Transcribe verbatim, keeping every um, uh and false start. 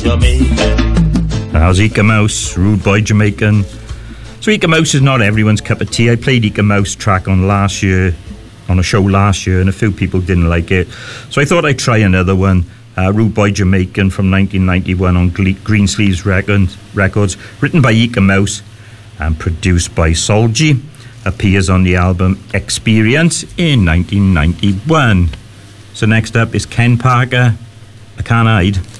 Jamaican. That was Ika Mouse, Rude Boy Jamaican. So Ika Mouse is not everyone's cup of tea. I played Ika Mouse track on last year, on a show last year, and a few people didn't like it. So I thought I'd try another one. Uh, Rude Boy Jamaican from nineteen ninety-one on Greensleeves Records, written by Ika Mouse and produced by Solji. Appears on the album Experience in nineteen ninety-one. So next up is Ken Parker, I Can't Hide.